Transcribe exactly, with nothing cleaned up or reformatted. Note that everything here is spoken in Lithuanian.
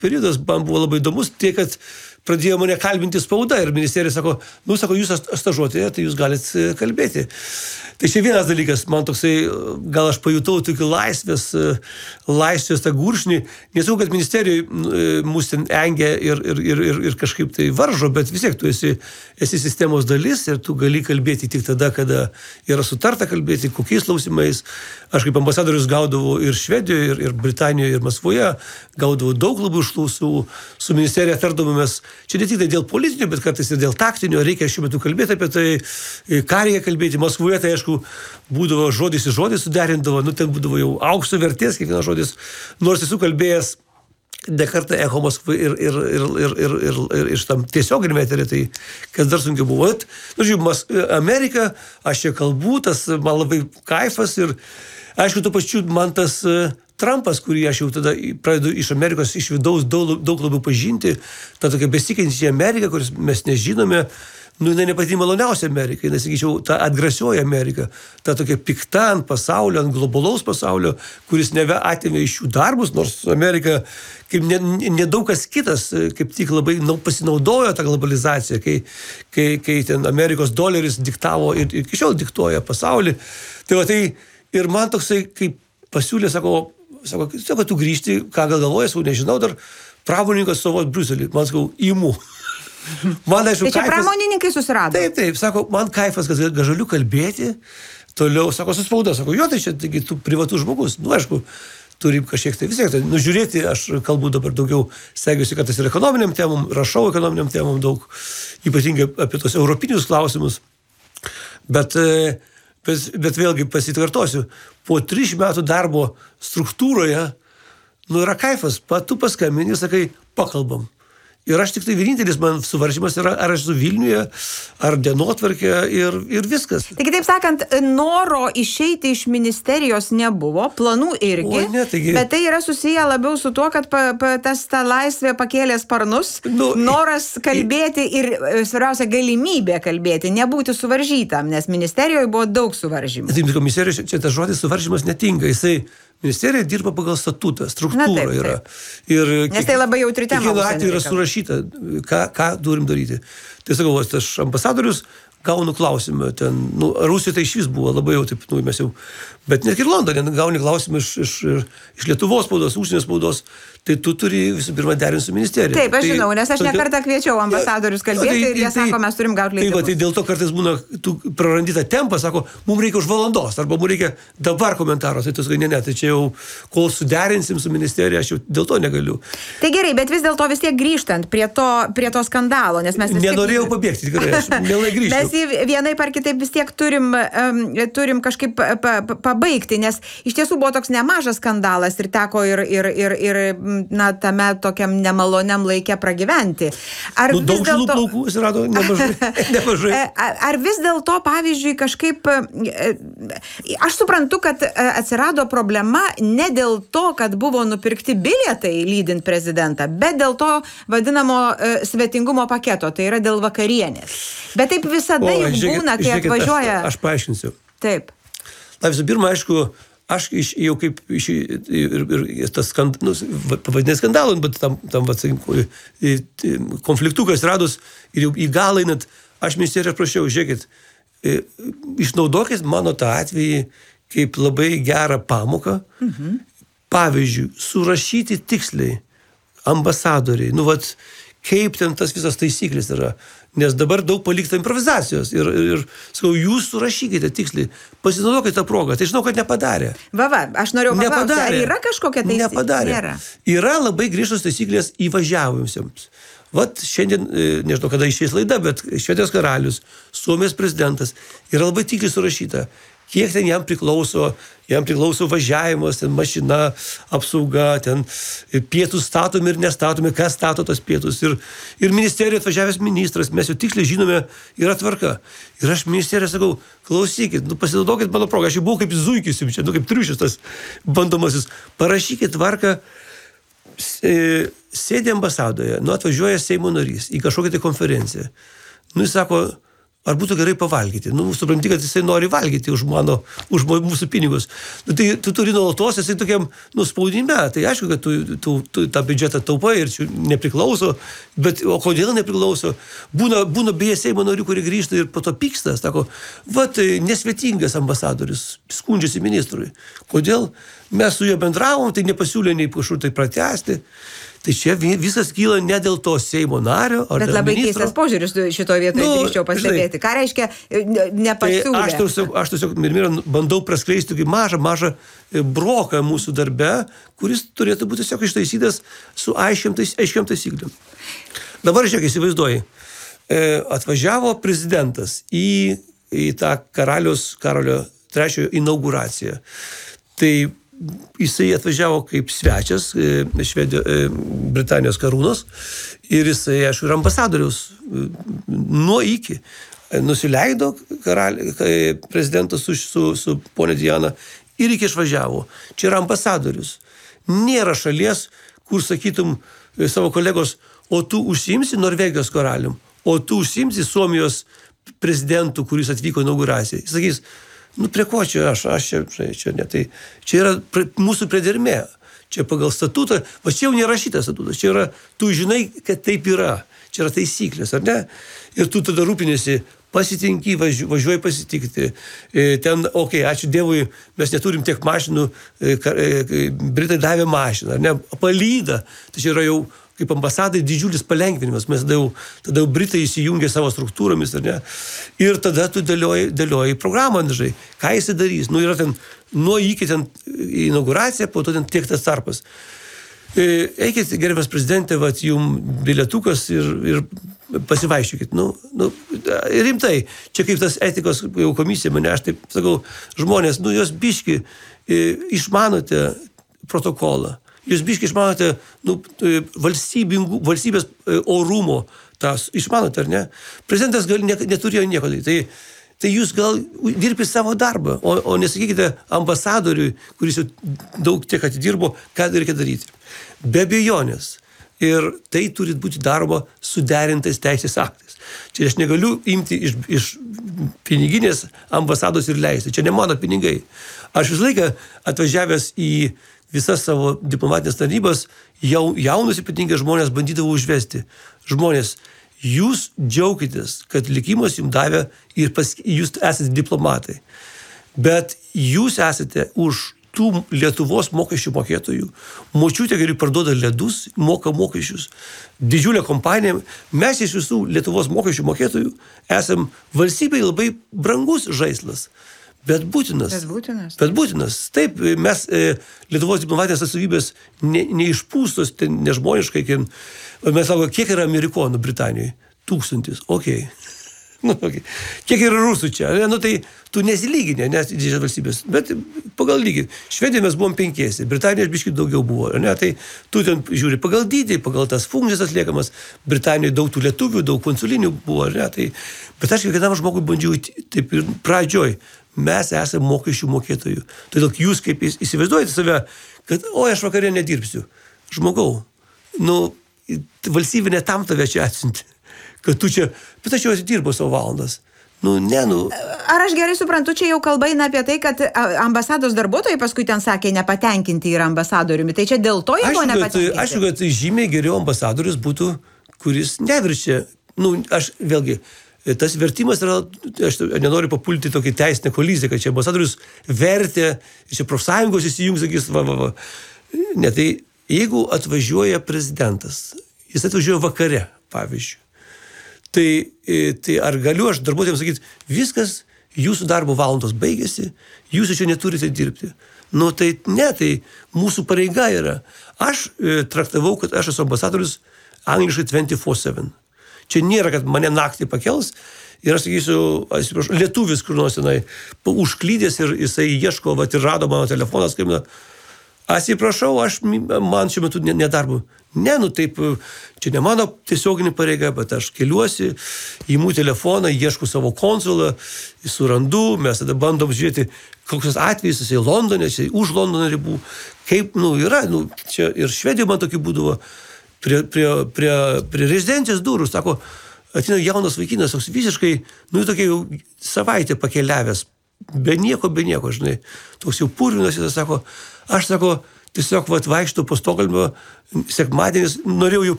periodas man buvo labai įdomus, tie, kad pradėjo mane kalbinti spauda ir ministerija sako, nu, sako, jūs stažuotėje, tai jūs galit kalbėti. Tai čia vienas dalykas, man toksai, gal aš pajutau tokį laisvės, laisvės tą guršnį, nesau, kad ministerijoje mūsų ten engia ir, ir, ir, ir, ir kažkaip tai varžo, bet vis tiek tu esi, esi sistemos dalis ir tu gali kalbėti tik tada, kada yra sutarta kalbėti, kokiais klausimais. Aš kaip ambasadorius gaudavau ir Švedijoje, ir, ir Britanijoje, ir Maskvoje, gaudavau daug labai užklausų, su ministerija tardavomės. Čia ne tik tai dėl politinio, bet kartais ir dėl taktinio, reikia šiuo metu kalbėti apie tai, ką reikia kalbėti. Maskvoje tai, aišku, būdavo žodis į žodį suderindavo, nu ten būdavo jau aukso vertės kiekvienas žodis, nors esu kalbėjęs ne kartą Echo Maskvai ir, ir, ir, ir, ir, ir, ir iš tam tiesioginį eterį, tai kas dar sunkiau buvo. Nu, žiūrėjau, Amerika, aš čia kalbu, tas man labai kaifas ir, aišku, tuo pačiu man tas Trumpas, kurį aš jau tada pradedu iš Amerikos, iš vidaus daug, daug labiau pažinti, ta tokia besikeičianti Amerika, kuris mes nežinome, nu, jinai ne pati maloniausia Amerika, jinai, sakyčiau, ta atgrasioji Amerika, ta tokia pikta ant pasaulio, ant globalaus pasaulio, kuris neve atėmė iš jų darbus, nors Amerika, kaip nedaug kas kitas, kaip tik labai nu, pasinaudojo tą globalizaciją, kai, kai, kai ten Amerikos doleris diktavo ir iki šiol diktuoja pasaulį. Tai va tai, ir man toksai, kaip pasiūlė, sako, sako, sako tu grįžti, ką gal galvoja, sakau, nežinau, dar pramonininkas savo Briuselį, man sakau, įmu. Man, aišku, tai čia kaifas, pramonininkai susirado. Taip, taip, sako, man kaifas, kad galiu kalbėti, toliau, sako, suspauda, sako, jo, tai čia, taigi, tu privatus žmogus, nu, aišku, turi kažkiek tai vis tiek, tai, nu, žiūrėti, aš kalbu dabar daugiau, stengiuosi, kad tas ir ekonominiam temom, rašau ekonominiam temom daug, ypatingai apie tos europinius klausimus, bet, bet, bet vėlgi pasitvartosiu, po trisdešimt metų darbo struktūroje, nu, yra kaifas, pa, tu paskambini, sakai, pakalbam. Ir aš tik tai vienintelis man suvaržymas yra, ar aš su Vilniuje, ar dienotvarkė ir, ir viskas. Tai kitaip sakant, noro išeiti iš ministerijos nebuvo, planų irgi, o, ne, taigi... bet tai yra susiję labiau su tuo, kad pa, pa, tas ta laisvė pakėlė sparnus, nu, noras kalbėti ir, svarbiausia, galimybė kalbėti, nebūti suvaržytam, nes ministerijoje buvo daug suvaržymų. Taip, ministerijoje čia tas žodis suvaržymas netinka, jisai ministerija dirba pagal statutą, struktūra Na, taip, yra. Taip. Ir nes tai labai jautri tema. Kiekvienu atveju yra surašyta, ką, ką turim daryti. Tai sakau, aš ambasadorius gaunu klausimą, ten, nu, Rusijoje tai iš vis buvo labai jau taip, nu, mes jau, bet net ir Londone gauni klausimą iš, iš, iš Lietuvos spaudos, užsienio spaudos, tai tu turi visų pirma derinti su ministerija. Taip, aš tai, žinau, nes aš todėl, nekartą kviečiau ambasadorius kalbėti tai, ir jie tai, sako, mes turim gauti leidimus. Tai, tai dėl to kartais būna, tu prarandi tą tempą, sako, mums reikia už valandos, arba mums reikia dabar komentaro, tai tu sakai, ne, ne, tai čia jau, kol suderinsim su ministerija, aš jau dėl to negaliu. Tai gerai, bet vis dėlto vis tiek grįžtant prie to, prie to skandalo, nes mes vis tiek... Nenorėjau pabėgti, tikrai, aš mielai grįžčiau. Mes jį vienai par kitaip vis tiek turim, um, turim kažkaip pa, pa, pabaigti, nes iš tiesų buvo toks nemažas skandalas ir teko ir, ir, ir, ir na, tame tokiam nemaloniam laike pragyventi. Ar nu, daug šilų dėlto... plaukų atsirado nemažai. nemažai. Ar, ar vis dėlto, pavyzdžiui, kažkaip... Aš suprantu, kad atsirado problema ne dėl to, kad buvo nupirkti bilietai lydint prezidentą, bet dėl to vadinamo svetingumo paketo, tai yra dėl vakarienės. Bet taip visada juk būna, kai žiūrėkit, atvažiuoja... Aš, aš paaiškinsiu. Taip. Na, visų pirma, aišku, aš iš, jau kaip iš, ir, ir tas skand, nu, pavadinė skandalų, bet tam, tam vat, konfliktukas radus ir jau į galą einant, aš ministeriją prašiau, žiūrėkit, išnaudokit mano tą atvejį kaip labai gerą pamoką, mhm. pavyzdžiui, surašyti tiksliai ambasadoriai, nu, vat, kaip ten tas visas taisyklės yra. Nes dabar daug palikta improvizacijos ir, ir, ir sakau, jūs surašykite tiksliai, pasinaudokite tą progą. Tai žinau, kad nepadarė. Va, va, aš norėjau paklausti, ar yra kažkokia taisyklė? Nepadarė. Nėra. Yra labai griežtos taisyklės įvažiavusiems. Vat šiandien, nežinau, kada išeis laida, bet Švedijos karalius, Suomijos prezidentas, yra labai tiksliai surašyta. Kiek ten jam priklauso, jam priklauso važiavimas, ten mašina, apsauga, ten pietus statomi ir nestatomi, kas stato tos pietus. Ir, ir ministerija atvažiavęs ministras, mes jau tiksliai žinome, yra tvarka. Ir aš ministerija sakau, klausykit, nu pasinaudokit mano progą, aš jau buvau kaip zuikis, čia, nu kaip triušis tas bandomasis, parašykit tvarką, sėdė ambasadoje, nu atvažiuoja Seimo narys į kažkokią tai konferenciją. Nu jis sako, ar būtų gerai pavalgyti. Nu, supranti, kad jisai nori valgyti už, mano, už mūsų pinigus. Nu, tai tu turi nuolatos, jisai tokiam nu, spaudime. Tai aišku, kad tu, tu, tu tą biudžetą taupai ir čia nepriklauso. Bet o kodėl nepriklauso? Būna, būna beje Seimo narių, kurie grįžta ir po to pyksta. Sako, va, tai nesvetingas ambasadorius, skundžiasi ministrui. Kodėl? Mes su juo bendravom, tai nepasiūlė nei kažkur tai pratęsti. Tai čia visas kyla ne dėl to Seimo nario ar bet dėl labai ministro. keistas požiūris šitoje vietoje Nu, drįsčiau pastebėti. Ką reiškia nepasiūlė? Tai aš tiesiog, aš tiesiog Mirmira, bandau praskleisti tokį mažą, mažą broką mūsų darbe, kuris turėtų būti tiesiog ištaisytas su aiškiam, tais, aiškiam taisyklėm. Dabar, žiūrėk, įsivaizduoji, atvažiavo prezidentas į, į tą karalius, Karolio trečiojo inauguraciją. Tai jisai atvažiavo kaip svečias Švedijos, Britanijos karūnos ir jisai, aišku, ir ambasadoriaus nuo iki nusileido karali, prezidentas su, su, su ponė Diana ir iki išvažiavo. Čia yra ambasadorius. Nėra šalies, kur sakytum savo kolegos, o tu užsiimsi Norvegijos karalium, o tu užsiimsi Suomijos prezidentų, kuris atvyko inauguracijai. Jis sakys, nu prie ko čia aš, aš čia, čia ne, tai čia yra prie, mūsų priedermė, čia pagal statutą, va čia jau nerašytas statutas, čia yra, tu žinai, kad taip yra, čia yra taisyklės, ar ne? Ir tu tada rūpinėsi, pasitinki, važiu, važiuoji pasitikti, ten, okei, okay, ačiū Dievui, mes neturim tiek mašinų, Britai davė mašiną, ar ne, palyda, tai čia yra jau kaip ambasadai didžiulis palengvinimas, mes tada jau, tada jau Britai įsijungė savo struktūromis, ar ne? Ir tada tu dėlioji, dėlioji programą, nežai, ką jis darys. Nu, yra ten, nuo iki ten inauguracija, po to ten tiek tas tarpas. Eikit, gerbiamas prezidentė, vat, jum bilietukas ir, ir pasivaiščiokit. Nu, nu, rimtai, čia kaip tas etikos komisija mane, aš taip sakau, žmonės, nu, jos biški išmanote protokolą. Jūs biškai išmanote nu, valstybės orumo, tas, išmanote, ar ne? Prezidentas gal ne, neturėjo nieko. Tai, tai jūs gal dirbi savo darbą, o, o nesakykite ambasadoriui, kuris jau daug tiek atidirbo, ką reikia daryti. Be abejonės. Ir tai turi būti daroma suderintais teisės aktais. Čia aš negaliu imti iš, iš piniginės ambasados ir leisti. Čia ne mano pinigai. Aš visą laiką atvažiavęs į visas savo diplomatinės tarnybas, jau, jaunus ypatingai žmonės bandydavo užvesti. Žmonės, jūs džiaukitės, kad likimas jums davė ir pas, jūs esate diplomatai. Bet jūs esate už tų Lietuvos mokesčių mokėtojų. Močiutė geriau parduoda ledus, moka mokesčius. Didžiulė kompanija. Mes iš visų Lietuvos mokesčių mokėtojų esam valstybei labai brangus žaislas. Bet būtinas. Bet būtinas. Bet būtinas. Taip, mes e, Lietuvos diplomatinės atstovybės ne, neišpūstos, ten nežmoniškai. Mes sako, kiek yra amerikonų Britanijoje? Tūkstantis. Okei. Okay. Nu, okay. Kiek yra rusų čia? Nu, tai tu nesilyginė, nes didžias valstybės. Bet pagal lygį. Švedijoje mes buvom penkiesi. Britanijoje biškai daugiau buvo. Ne? Tai tu ten žiūri pagal dydį, pagal tas funkcijas atliekamas. Britanijoje daug tų lietuvių, daug konsulinių buvo. Ne? Tai, bet aš kiekvienam žmogui bandžiau taip ir pradžioj. Mes esame mokesčių mokėtojų. Todėl jūs kaip įsivaizduojate save, kad, o, aš vakarė nedirbsiu. Žmogau, nu, valstybė ne tam tave čia atsiunti, kad tu čia, bet aš jau atidirbu savo valandas. Nu, ne, nu. Ar aš gerai suprantu, čia jau kalba eina apie tai, kad ambasados darbuotojai paskui ten sakė nepatenkinti yra ambasadoriumi. Tai čia dėl to jie buvo nepatenkinti? Aišku, kad žymiai geriau ambasadorius būtų, kuris neviršia. Nu, aš vėlgi, tas vertimas yra, aš nenoriu papulti tokį teisinę koliziją, kad čia ambasadorius vertė, čia profsąjungos įsijungs, sakys, va, va, va. Ne, tai jeigu atvažiuoja prezidentas, jis atvažiuoja vakare, pavyzdžiui, tai, tai ar galiu aš darbuotojams sakyti, viskas, jūsų darbo valandos baigėsi, jūs čia neturite dirbti. Nu, tai ne, tai mūsų pareiga yra. Aš e, traktavau, kad aš esu ambasadorius angliškai dviračio sedem. Čia nėra, kad mane naktį pakels ir aš sakysiu, atsiprašau, lietuvis kur nors tenai užklydęs ir jisai ieško, vat ir rado mano telefoną, skambina, atsiprašau, aš, man šiuo metu nedarbu. Ne, nu taip, čia ne mano tiesioginė pareiga, bet aš keliuosi, įimu telefoną, ieškau savo konsulą, surandu, mes tada bandom žiūrėti, koks atvejis, jisai Londone, jisai už Londono ribų, kaip, nu, yra, nu, čia ir Švedijoje man tokių būdavo, prie, prie, prie, prie rezidencijos durų, sako, ateina jaunas vaikinas, toks visiškai, nu, tokia jau savaitę pakeliavęs, be nieko, be nieko, žinai, toks jau purvinas, jis sako, aš sako, tiesiog vat vaikštų po Stokholmio, sekmadienis, norėjau jau